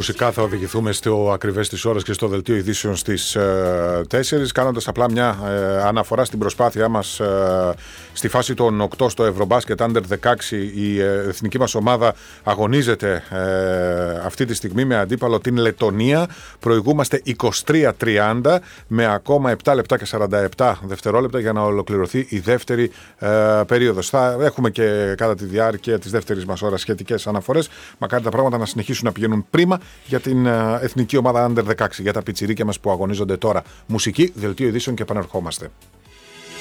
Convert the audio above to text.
Φυσικά θα οδηγηθούμε στο ακριβές της ώρας και στο δελτίο ειδήσεων στις 4, κάνοντας απλά μια αναφορά στην προσπάθειά μας στη φάση των 8 στο Ευρωμπάσκετ Under 16. Η εθνική μας ομάδα αγωνίζεται αυτή τη στιγμή με αντίπαλο την Λετονία. Προηγούμαστε 23-30 με ακόμα 7 λεπτά και 47 δευτερόλεπτα για να ολοκληρωθεί η δεύτερη περίοδος. Θα έχουμε και κατά τη διάρκεια της δεύτερης μας ώρας σχετικές αναφορές. Μακάρι τα πράγματα να συνεχίσουν να πηγαίνουν πρίμα για την εθνική ομάδα Under 16, για τα πιτσιρίκια μας που αγωνίζονται τώρα. Μουσική, δελτίο ειδήσεων και επανερχόμαστε.